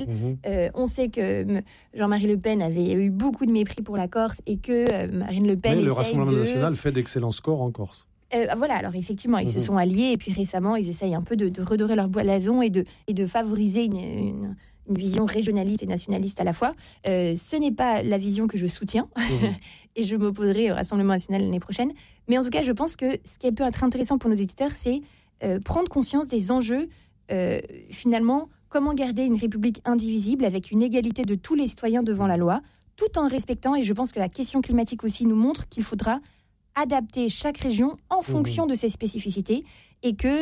On sait que Jean-Marie Le Pen avait eu beaucoup de mépris pour la Corse et que Marine Le Pen mais le Rassemblement national fait d'excellents scores en Corse. Voilà, alors effectivement, ils se sont alliés et puis récemment, ils essayent un peu de redorer leur blason et de favoriser une vision régionaliste et nationaliste à la fois. Ce n'est pas la vision que je soutiens et je m'opposerai au Rassemblement national l'année prochaine. Mais en tout cas, je pense que ce qui peut être intéressant pour nos éditeurs, c'est prendre conscience des enjeux, finalement, comment garder une république indivisible avec une égalité de tous les citoyens devant la loi, tout en respectant, et je pense que la question climatique aussi nous montre qu'il faudra adapter chaque région en fonction de ses spécificités et que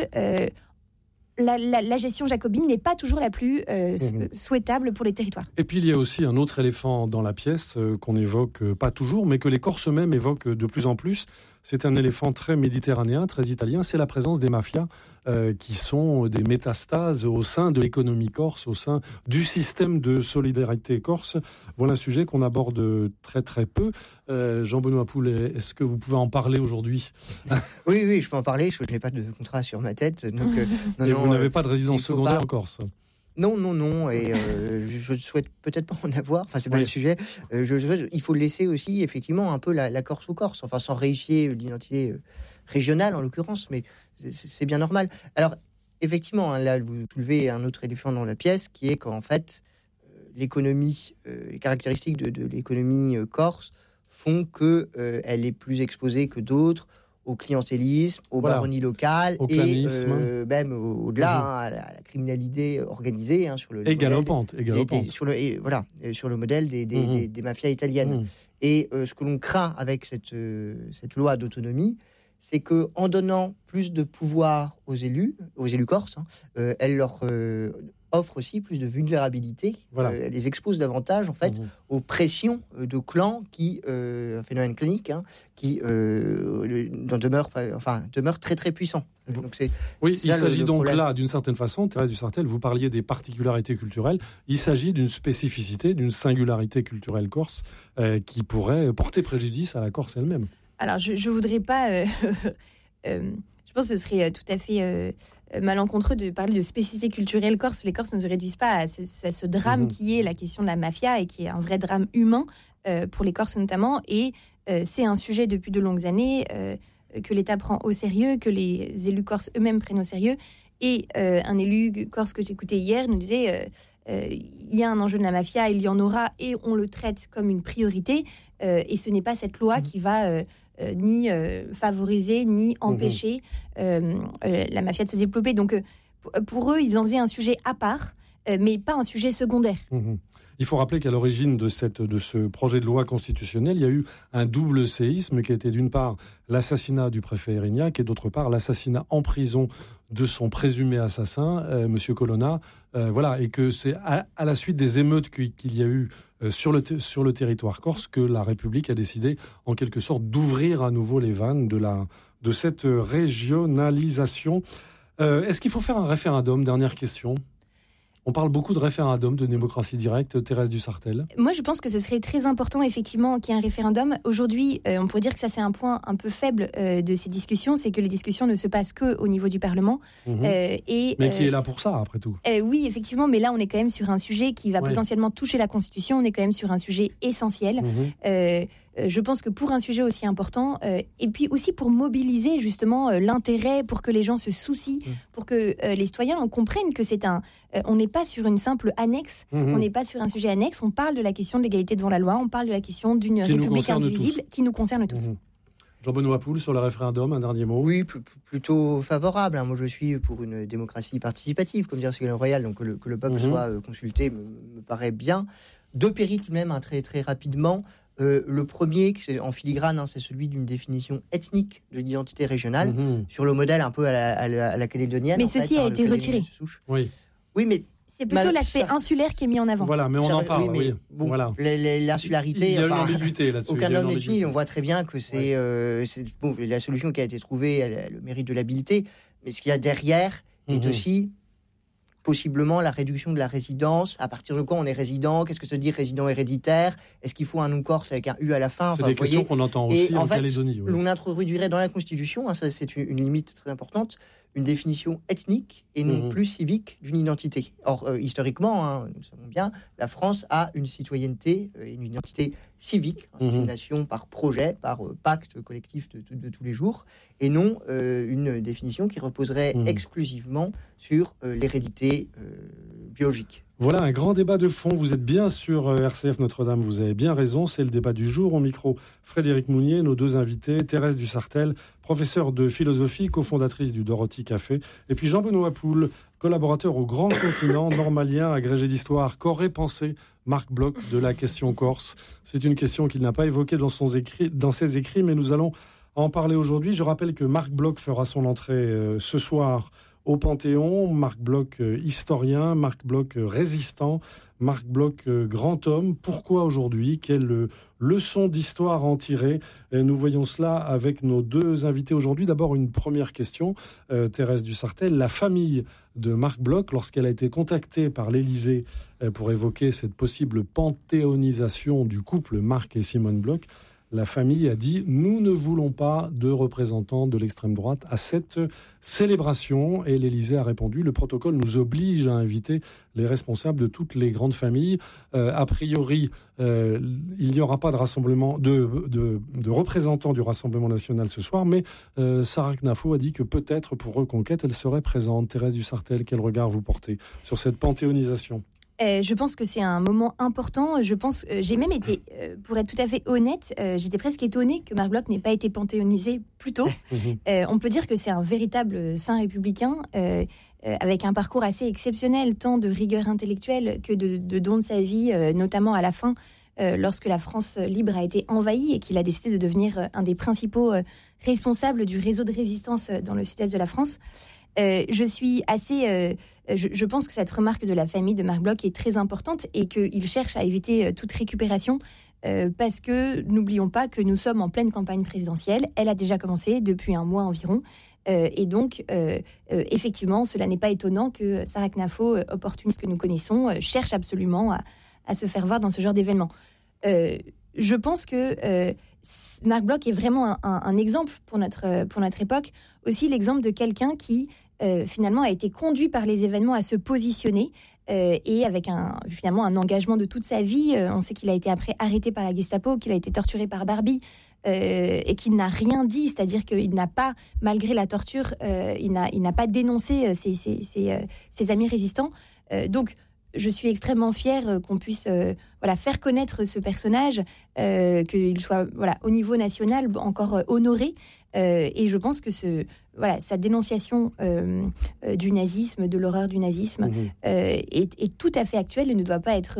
la gestion jacobine n'est pas toujours la plus souhaitable pour les territoires. Et puis il y a aussi un autre éléphant dans la pièce qu'on évoque pas toujours, mais que les Corses eux-mêmes évoquent de plus en plus. C'est un éléphant très méditerranéen, très italien, c'est la présence des mafias qui sont des métastases au sein de l'économie corse, au sein du système de solidarité corse. Voilà un sujet qu'on aborde très très peu. Jean-Benoît Poulet, est-ce que vous pouvez en parler aujourd'hui ? Oui, je peux en parler. Je n'ai pas de contrat sur ma tête. Donc, vous n'avez pas de résidence secondaire en Corse ? Non, et je ne souhaite peut-être pas en avoir, enfin c'est pas le sujet, il faut laisser aussi effectivement un peu la Corse aux Corses, enfin sans réifier l'identité régionale en l'occurrence, mais c'est bien normal. Alors effectivement, là vous soulevez un autre éléphant dans la pièce, qui est qu'en fait l'économie, les caractéristiques de l'économie corse font qu'elle est plus exposée que d'autres au clientélisme, au baronnie locale et même au-delà à la criminalité organisée sur le galopante. Sur le modèle des mafias italiennes. Et ce que l'on craint avec cette loi d'autonomie, c'est que en donnant plus de pouvoir aux élus corses, elle leur offre aussi plus de vulnérabilité, elle les expose davantage en fait aux pressions de clans qui, un phénomène clinique, qui demeure très très puissant. Donc il s'agit donc là d'une certaine façon, Thérèse Dussartel, vous parliez des particularités culturelles, il s'agit d'une spécificité, d'une singularité culturelle corse qui pourrait porter préjudice à la Corse elle-même. Alors je voudrais pas, je pense que ce serait tout à fait malencontreux de parler de spécificité culturelle corse. Les Corses ne se réduisent pas à ce drame qui est la question de la mafia et qui est un vrai drame humain pour les Corses notamment. Et c'est un sujet depuis de longues années que l'État prend au sérieux, que les élus corses eux-mêmes prennent au sérieux. Et un élu corse que j'écoutais hier nous disait il y a un enjeu de la mafia, il y en aura et on le traite comme une priorité. Et ce n'est pas cette loi qui va ni favoriser, ni empêcher la mafia de se développer. Donc, pour eux, ils en faisaient un sujet à part, mais pas un sujet secondaire. Il faut rappeler qu'à l'origine de ce projet de loi constitutionnelle, il y a eu un double séisme qui était d'une part l'assassinat du préfet Erignac et d'autre part l'assassinat en prison de son présumé assassin, M. Colonna. Et que c'est à la suite des émeutes qu'il y a eu sur le territoire corse que la République a décidé en quelque sorte d'ouvrir à nouveau les vannes de cette régionalisation. Est-ce qu'il faut faire un référendum ? Dernière question. On parle beaucoup de référendum, de démocratie directe. Thérèse Dussartel. Moi, je pense que ce serait très important, effectivement, qu'il y ait un référendum. Aujourd'hui, on pourrait dire que ça, c'est un point un peu faible de ces discussions, c'est que les discussions ne se passent qu'au niveau du Parlement. Mais qui est là pour ça, après tout. Oui, effectivement, mais là, on est quand même sur un sujet qui va potentiellement toucher la Constitution. On est quand même sur un sujet essentiel. Je pense que pour un sujet aussi important, et puis aussi pour mobiliser justement l'intérêt, pour que les gens se soucient, pour que les citoyens comprennent que on n'est pas sur une simple annexe, on n'est pas sur un sujet annexe, on parle de la question de l'égalité devant la loi, on parle de la question d'une république indivisible qui nous concerne tous. Jean-Benoît Poul, sur le référendum, un dernier mot. Oui, plutôt favorable. Moi, je suis pour une démocratie participative, comme dirait Ségolène Royal, donc que le peuple soit consulté me paraît bien. Deux périls tout de même, très, très rapidement. Le premier, c'est en filigrane, c'est celui d'une définition ethnique de l'identité régionale, sur le modèle un peu à la calédonienne. Mais ceci a été retiré. Oui, mais c'est plutôt l'aspect insulaire qui est mis en avant. Voilà, mais on en parle. Voilà. L'insularité, il y a une ambiguïté là-dessus. Aucun homme n'est fini. On voit très bien que c'est la solution qui a été trouvée, elle a le mérite de l'habileté. Mais ce qu'il y a derrière est aussi possiblement la réduction de la résidence. À partir de quoi on est résident ? Qu'est-ce que ça veut dire résident héréditaire ? Est-ce qu'il faut un nom corse avec un U à la fin ? C'est des questions qu'on entend aussi en Calédonie. On introduirait dans la Constitution, ça c'est une limite très importante, une définition ethnique et non plus civique d'une identité. Or, historiquement, nous le savons bien, la France a une citoyenneté et une identité civique, c'est une nation par projet, par pacte collectif de tous les jours, et non une définition qui reposerait exclusivement sur l'hérédité biologique. Voilà un grand débat de fond. Vous êtes bien sur RCF Notre-Dame, vous avez bien raison. C'est le débat du jour. Au micro, Frédéric Mounier, nos deux invités, Thérèse Dussartel, professeure de philosophie, cofondatrice du Dorothy Café, et puis Jean-Benoît Poul, collaborateur au Grand Continent, normalien, agrégé d'histoire. Qu'aurait pensé Marc Bloch de la question corse? C'est une question qu'il n'a pas évoquée dans ses écrits, mais nous allons en parler aujourd'hui. Je rappelle que Marc Bloch fera son entrée ce soir au Panthéon. Marc Bloch, historien, Marc Bloch, résistant, Marc Bloch, grand homme. Pourquoi aujourd'hui? Quelle leçon d'histoire en tirer? Nous voyons cela avec nos deux invités aujourd'hui. D'abord, une première question, Thérèse Dussartel. La famille de Marc Bloch, lorsqu'elle a été contactée par l'Élysée pour évoquer cette possible panthéonisation du couple Marc et Simone Bloch, la famille a dit « Nous ne voulons pas de représentants de l'extrême droite à cette célébration ». Et l'Élysée a répondu « Le protocole nous oblige à inviter les responsables de toutes les grandes familles. A priori, il n'y aura pas de rassemblement de représentants du Rassemblement national ce soir, mais Sarah Knafo a dit que peut-être pour Reconquête, elle serait présente. Thérèse Dussartel, quel regard vous portez sur cette panthéonisation ? Je pense que c'est un moment important. Je pense, j'ai même été, pour être tout à fait honnête, j'étais presque étonnée que Marc Bloch n'ait pas été panthéonisé plus tôt. On peut dire que c'est un véritable saint républicain, avec un parcours assez exceptionnel, tant de rigueur intellectuelle que de don de sa vie, notamment à la fin, lorsque la France libre a été envahie et qu'il a décidé de devenir un des principaux responsables du réseau de résistance dans le sud-est de la France. Je suis assez... je pense que cette remarque de la famille de Marc Bloch est très importante et qu'il cherche à éviter toute récupération parce que n'oublions pas que nous sommes en pleine campagne présidentielle. Elle a déjà commencé depuis un mois environ. Et donc, effectivement, cela n'est pas étonnant que Sarah Knafo, opportuniste que nous connaissons, cherche absolument à se faire voir dans ce genre d'événement. Je pense que Marc Bloch est vraiment un exemple pour notre époque. Aussi l'exemple de quelqu'un qui... finalement a été conduit par les événements à se positionner et avec finalement un engagement de toute sa vie. On sait qu'il a été après arrêté par la Gestapo, qu'il a été torturé par Barbie et qu'il n'a rien dit, c'est-à-dire qu'il n'a pas, malgré la torture, il n'a pas dénoncé ses amis résistants. Donc je suis extrêmement fière qu'on puisse faire connaître ce personnage, qu'il soit au niveau national encore honoré. Et je pense que sa dénonciation du nazisme, de l'horreur du nazisme, est tout à fait actuelle et ne doit pas être,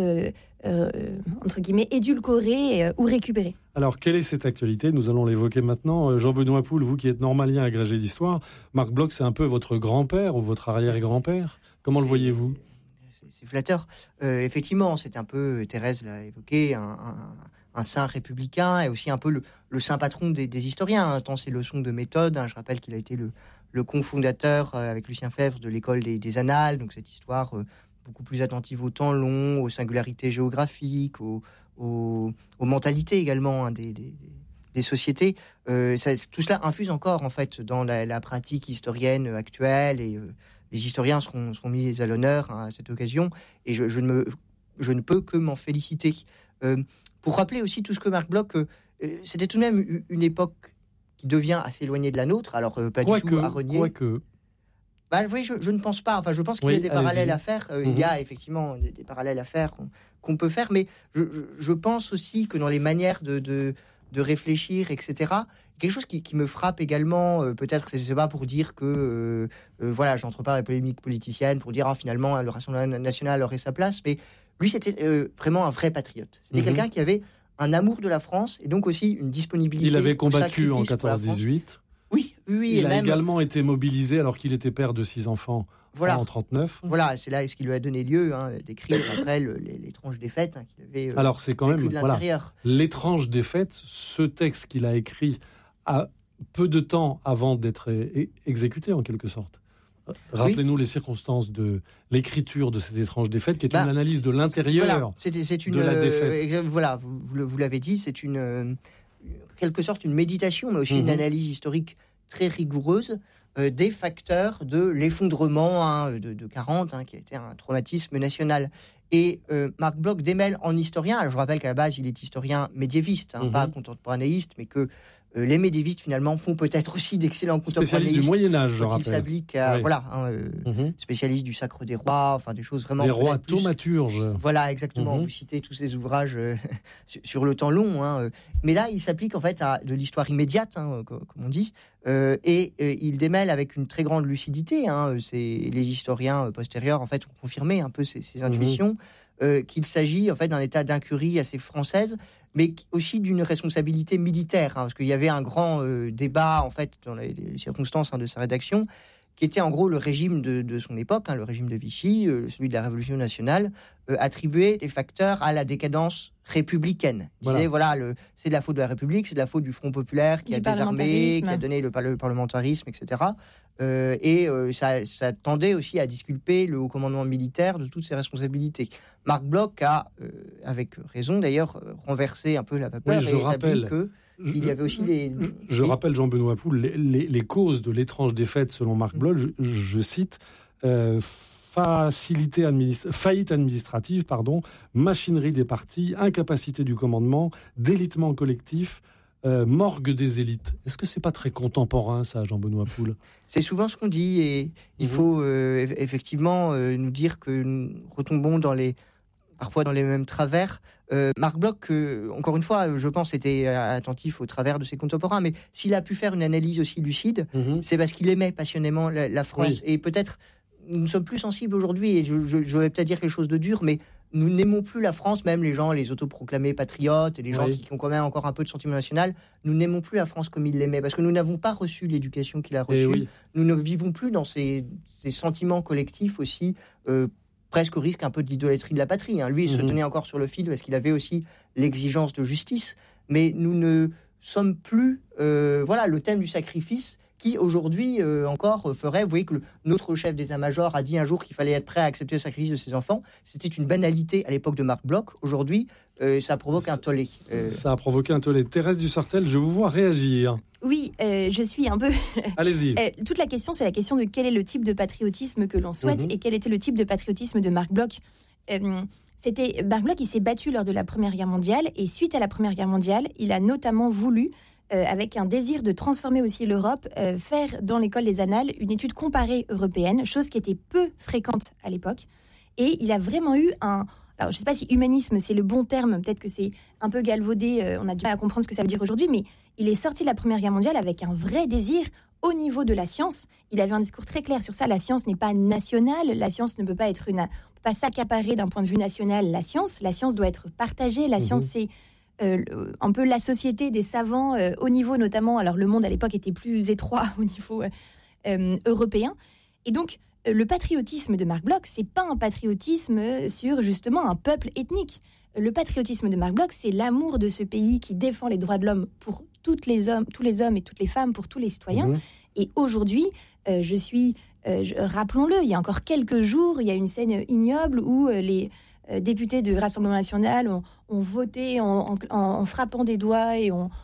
entre guillemets, édulcorée ou récupérée. Alors, quelle est cette actualité? Nous allons l'évoquer maintenant. Jean-Benoît Poul, vous qui êtes normalien agrégé d'histoire, Marc Bloch, c'est un peu votre grand-père ou votre arrière-grand-père. Comment le voyez-vous? C'est flatteur. Effectivement, c'est un peu, Thérèse l'a évoqué, un saint républicain et aussi un peu le saint patron des historiens, tant ses leçons de méthode. Je rappelle qu'il a été le cofondateur avec Lucien Febvre de l'école des Annales, donc cette histoire beaucoup plus attentive au temps long, aux singularités géographiques, aux mentalités également des sociétés. Tout cela infuse encore en fait dans la pratique historienne actuelle et les historiens seront mis à l'honneur à cette occasion et je ne peux que m'en féliciter. Pour rappeler aussi tout ce que Marc Bloch, c'était tout de même une époque qui devient assez éloignée de la nôtre, alors pas du tout à renier. Quoique. Oui, je ne pense pas. Enfin, je pense qu'il y a des parallèles à faire. Il y a effectivement des parallèles à faire qu'on peut faire, mais je pense aussi que dans les manières de réfléchir, etc., quelque chose qui me frappe également, peut-être, c'est pas pour dire que, j'entre pas dans la polémique politicienne, pour dire, finalement, le Rassemblement national aurait sa place, mais lui, c'était vraiment un vrai patriote. C'était quelqu'un qui avait un amour de la France et donc aussi une disponibilité. Il avait combattu en 14-18. Oui. Il a également été mobilisé alors qu'il était père de 6 enfants en 39. Voilà, c'est là ce qui lui a donné lieu d'écrire après l'étrange défaite qu'il avait. Alors c'est quand même de l'intérieur. L'étrange défaite, ce texte qu'il a écrit à peu de temps avant d'être exécuté en quelque sorte. Rappelez-nous les circonstances de l'écriture de cette étrange défaite, qui est une analyse de l'intérieur de la défaite. Voilà, vous l'avez dit, c'est quelque sorte une méditation, mais aussi une analyse historique très rigoureuse. des facteurs de l'effondrement de 40, qui a été un traumatisme national. Et Marc Bloch démêle en historien, alors je rappelle qu'à la base, il est historien médiéviste, pas contemporanéiste, mais que les médiévistes, finalement, font peut-être aussi d'excellents contemporanéistes. Spécialiste du Moyen-Âge, je rappelle. Ils s'appliquent à, spécialiste du sacre des rois, enfin des choses vraiment... Des rois thaumaturges. Voilà, exactement. Vous citez tous ces ouvrages sur le temps long. Mais là, il s'applique en fait à de l'histoire immédiate, comme on dit, et il démêle avec une très grande lucidité. Les historiens postérieurs, en fait, ont confirmé un peu ces intuitions. Qu'il s'agit en fait d'un état d'incurie assez française, mais aussi d'une responsabilité militaire, parce qu'il y avait un grand débat en fait dans les circonstances de sa rédaction, qui était en gros le régime de son époque, le régime de Vichy, celui de la Révolution nationale, attribuait des facteurs à la décadence républicaine. Il disait, c'est de la faute de la République, c'est de la faute du Front populaire qui a désarmé, qui a donné le parlementarisme, etc. Ça tendait aussi à disculper le haut commandement militaire de toutes ses responsabilités. Marc Bloch a, avec raison d'ailleurs, renversé un peu la vapeur et établi que il y avait aussi Je rappelle, Jean-Benoît Poul, les causes de l'étrange défaite, selon Marc Bloch, je cite, faillite administrative, machinerie des partis, incapacité du commandement, délitement collectif, morgue des élites. Est-ce que c'est pas très contemporain, ça, Jean-Benoît Poul ? C'est souvent ce qu'on dit, et il faut effectivement nous dire que nous retombons parfois dans les mêmes travers. Marc Bloch, encore une fois, je pense, était attentif au travers de ses contemporains, mais s'il a pu faire une analyse aussi lucide, c'est parce qu'il aimait passionnément la France. Et peut-être, nous sommes plus sensibles aujourd'hui, et je vais peut-être dire quelque chose de dur, mais nous n'aimons plus la France, même les autoproclamés patriotes, et les gens qui ont quand même encore un peu de sentiment national, nous n'aimons plus la France comme il l'aimait, parce que nous n'avons pas reçu l'éducation qu'il a reçue. Nous ne vivons plus dans ces sentiments collectifs aussi, presque au risque un peu de l'idolâtrie de la patrie. Lui, il se tenait encore sur le fil parce qu'il avait aussi l'exigence de justice. Mais nous ne sommes plus... le thème du sacrifice qui, aujourd'hui, encore ferait... Vous voyez que notre chef d'état-major a dit un jour qu'il fallait être prêt à accepter le sacrifice de ses enfants. C'était une banalité à l'époque de Marc Bloch. Aujourd'hui, ça provoque un tollé. Ça a provoqué un tollé. Thérèse Dussartel, je vous vois réagir. Oui, je suis un peu... Allez-y. Toute la question, c'est la question de quel est le type de patriotisme que l'on souhaite et quel était le type de patriotisme de Marc Bloch. Marc Bloch, il s'est battu lors de la Première Guerre mondiale, et suite à la Première Guerre mondiale, il a notamment voulu, avec un désir de transformer aussi l'Europe, faire dans l'école des annales une étude comparée européenne, chose qui était peu fréquente à l'époque. Et il a vraiment eu alors, je ne sais pas si humanisme, c'est le bon terme, peut-être que c'est un peu galvaudé, on a du mal à comprendre ce que ça veut dire aujourd'hui, mais il est sorti de la Première Guerre mondiale avec un vrai désir au niveau de la science. Il avait un discours très clair sur ça. La science n'est pas nationale, la science ne peut pas pas s'accaparer d'un point de vue national. La science doit être partagée. La science, c'est un peu la société des savants au niveau notamment, alors le monde à l'époque était plus étroit au niveau européen. Et donc, le patriotisme de Marc Bloch, c'est pas un patriotisme sur justement un peuple ethnique. Le patriotisme de Marc Bloch, c'est l'amour de ce pays qui défend les droits de l'homme pour tous les hommes et toutes les femmes, pour tous les citoyens. Et aujourd'hui, rappelons-le, il y a encore quelques jours, il y a une scène ignoble où les députés du Rassemblement national ont voté en frappant des doigts et ont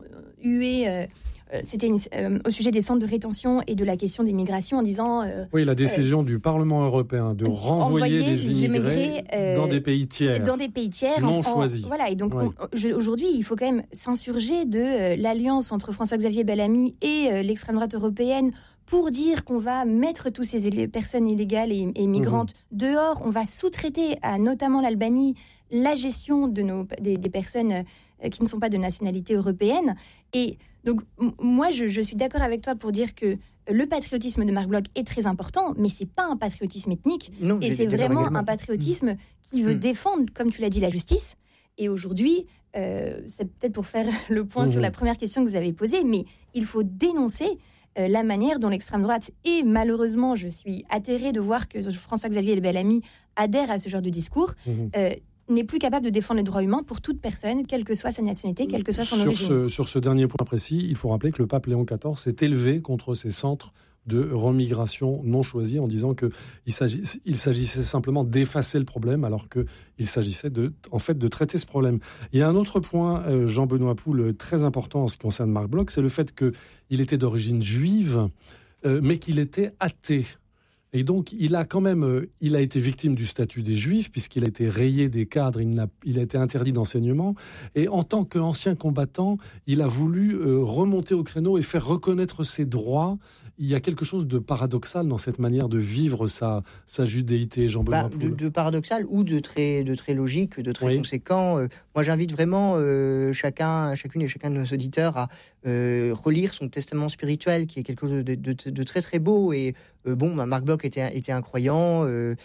hué... C'était au sujet des centres de rétention et de la question des migrations en disant... la décision du Parlement européen de renvoyer les immigrés dans des pays tiers. Non choisis. Voilà, et donc aujourd'hui, il faut quand même s'insurger de l'alliance entre François-Xavier Bellamy et l'extrême droite européenne pour dire qu'on va mettre toutes ces personnes illégales et migrantes dehors. On va sous-traiter à notamment l'Albanie la gestion des personnes qui ne sont pas de nationalité européenne. Et donc, moi, je suis d'accord avec toi pour dire que le patriotisme de Marc Bloch est très important, mais c'est pas un patriotisme ethnique. Non, et c'est vraiment un patriotisme qui veut défendre, comme tu l'as dit, la justice. Et aujourd'hui, c'est peut-être pour faire le point sur la première question que vous avez posée, mais il faut dénoncer la manière dont l'extrême droite, et malheureusement, je suis atterrée de voir que François-Xavier Bellamy adhère à ce genre de discours, n'est plus capable de défendre les droits humains pour toute personne, quelle que soit sa nationalité, quelle que soit son origine. Sur ce dernier point précis, il faut rappeler que le pape Léon XIV s'est élevé contre ces centres de remigration non choisis en disant qu'il s'agissait simplement d'effacer le problème alors qu'il s'agissait de traiter ce problème. Il y a un autre point, Jean-Benoît Poul, très important en ce qui concerne Marc Bloch, c'est le fait qu'il était d'origine juive. mais qu'il était athée. Et donc, il a été victime du statut des Juifs, puisqu'il a été rayé des cadres, il a été interdit d'enseignement. Et en tant qu'ancien combattant, il a voulu remonter au créneau et faire reconnaître ses droits. Il y a quelque chose de paradoxal dans cette manière de vivre sa judéité, Jean-Benoît Poul. De paradoxal ou de très logique, de très conséquent. Moi, j'invite vraiment chacune et chacun de nos auditeurs à relire son testament spirituel, qui est quelque chose de très très beau. Et Marc Bloch était un croyant,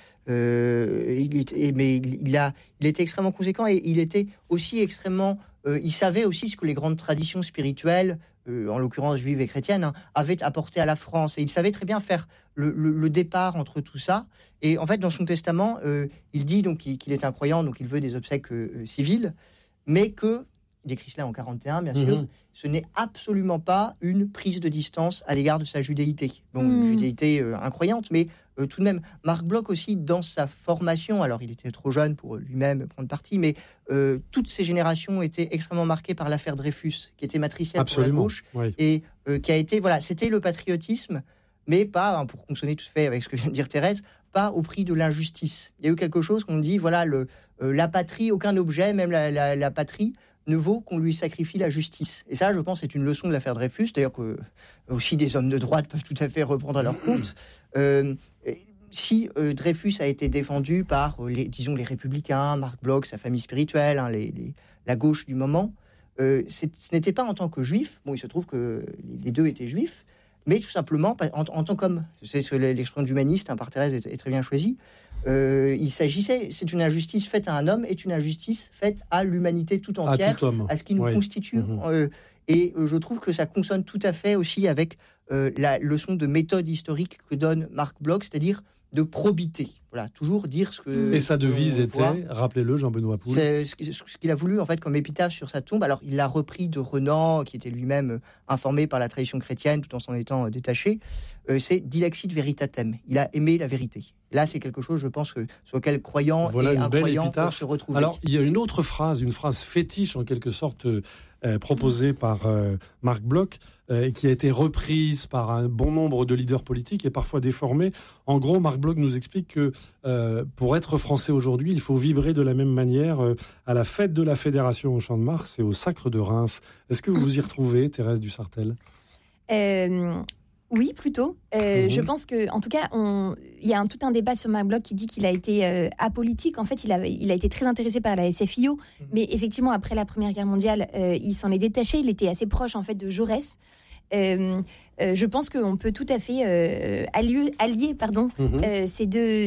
mais il était extrêmement conséquent, et il était aussi extrêmement... il savait aussi ce que les grandes traditions spirituelles, en l'occurrence juive et chrétienne, avait apporté à la France. Et il savait très bien faire le départ entre tout ça. Et en fait, dans son testament, il dit donc qu'il est un croyant, donc il veut des obsèques civiles, mais que, il écrit cela en 41, bien sûr, ce n'est absolument pas une prise de distance à l'égard de sa judéité. Une judéité incroyante, mais tout de même, Marc Bloch aussi, dans sa formation, alors il était trop jeune pour lui-même prendre parti, mais toutes ces générations étaient extrêmement marquées par l'affaire Dreyfus, qui était matricielle pour la gauche, et qui a été, c'était le patriotisme, mais pas, pour consonner tout fait avec ce que vient de dire Thérèse, pas au prix de l'injustice. Il y a eu quelque chose qu'on dit, la patrie, aucun objet, même la patrie, ne vaut qu'on lui sacrifie la justice. Et ça, je pense, c'est une leçon de l'affaire Dreyfus, d'ailleurs que aussi des hommes de droite peuvent tout à fait reprendre à leur compte. Si Dreyfus a été défendu par, les républicains, Marc Bloch, sa famille spirituelle, la gauche du moment, ce n'était pas en tant que juif. Bon, il se trouve que les deux étaient juifs, mais tout simplement en tant qu'homme. C'est ce que l'expression d'humaniste par Thérèse est très bien choisie. C'est une injustice faite à un homme, est une injustice faite à l'humanité tout entière, à ce qui nous constitue. Et je trouve que ça consonne tout à fait aussi avec la leçon de méthode historique que donne Marc Bloch, c'est-à-dire de probité. Voilà, toujours dire ce que... Et sa devise était, rappelez-le, Jean-Benoît Poul. C'est ce qu'il a voulu, en fait, comme épitaphe sur sa tombe. Alors, il l'a repris de Renan, qui était lui-même informé par la tradition chrétienne, tout en s'en étant détaché. C'est « Dilexit veritatem ». Il a aimé la vérité. Là, c'est quelque chose, je pense, sur lequel croyants et incroyants peuvent se retrouver. Alors, il y a une autre phrase, une phrase fétiche, en quelque sorte, proposée par Marc Bloch, qui a été reprise par un bon nombre de leaders politiques et parfois déformée. En gros, Marc Bloch nous explique que pour être français aujourd'hui, il faut vibrer de la même manière à la fête de la Fédération au Champ de Mars et au Sacre de Reims. Est-ce que vous vous y retrouvez, Thérèse Dussartel ? Oui, plutôt. Je pense que, en tout cas, il y a tout un débat sur Marc Bloch qui dit qu'il a été apolitique. En fait, il a été très intéressé par la SFIO, mais effectivement, après la Première Guerre mondiale, il s'en est détaché. Il était assez proche, en fait, de Jaurès. Je pense qu'on peut tout à fait allier ces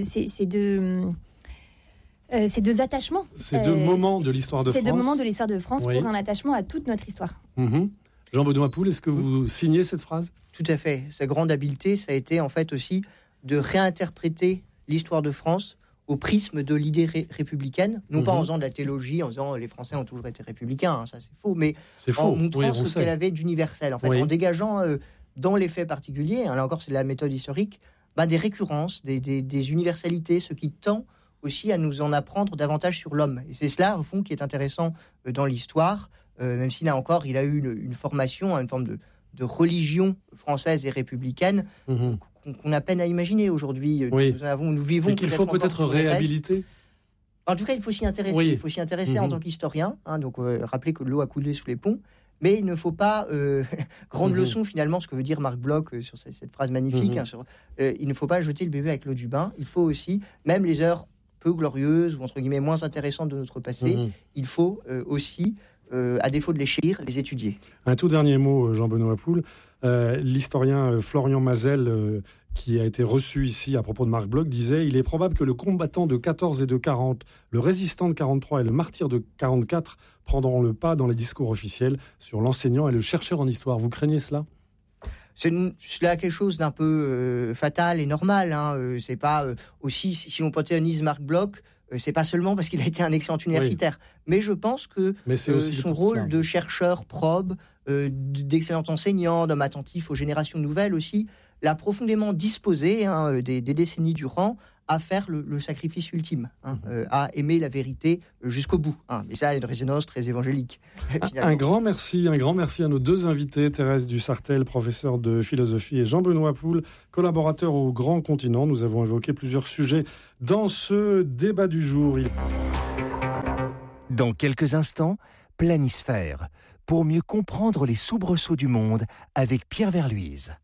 deux attachements. Ces deux moments de l'histoire de France. Ces deux moments de l'histoire de France pour un attachement à toute notre histoire. Jean-Benoît Poul, est-ce que vous signez cette phrase ? Tout à fait. Sa grande habileté, ça a été en fait aussi de réinterpréter l'histoire de France au prisme de l'idée républicaine, non pas en faisant de la théologie, en disant les Français ont toujours été républicains, ça c'est faux, mais en montrant ce qu'elle avait d'universel, en fait, en dégageant dans les faits particuliers, là encore c'est de la méthode historique, des récurrences, des universalités, ce qui tend aussi à nous en apprendre davantage sur l'homme. Et c'est cela, au fond, qui est intéressant dans l'histoire, même si là encore, il a eu une formation, une forme de religion française et républicaine qu'on a peine à imaginer aujourd'hui. Nous vivons. Et qu'il faut peut-être réhabiliter. En tout cas, il faut s'y intéresser. Il faut s'y intéresser en tant qu'historien. Donc, rappeler que l'eau a coulé sous les ponts. Mais il ne faut pas grande leçon finalement, ce que veut dire Marc Bloch sur cette phrase magnifique. Il ne faut pas jeter le bébé avec l'eau du bain. Il faut aussi, même les heures peu glorieuses ou entre guillemets moins intéressantes de notre passé, il faut aussi, à défaut de les chérir, les étudier. Un tout dernier mot, Jean-Benoît Poul. L'historien Florian Mazel, qui a été reçu ici à propos de Marc Bloch, disait « Il est probable que le combattant de 14 et de 40, le résistant de 43 et le martyr de 44 prendront le pas dans les discours officiels sur l'enseignant et le chercheur en histoire. » Vous craignez cela ? C'est quelque chose d'un peu fatal et normal. C'est pas aussi, si on panthéonise Marc Bloch, c'est pas seulement parce qu'il a été un excellent universitaire, mais je pense que son rôle de chercheur probe, d'excellent enseignant, d'homme attentif aux générations nouvelles aussi, l'a profondément disposé des décennies durant à faire le sacrifice ultime, à aimer la vérité jusqu'au bout. Mais ça a une résonance très évangélique. Un grand merci à nos deux invités, Thérèse Dussartel, professeure de philosophie, et Jean-Benoît Poul, collaborateur au Grand Continent. Nous avons évoqué plusieurs sujets dans ce débat du jour. Dans quelques instants, Planisphère, pour mieux comprendre les soubresauts du monde avec Pierre Verluise.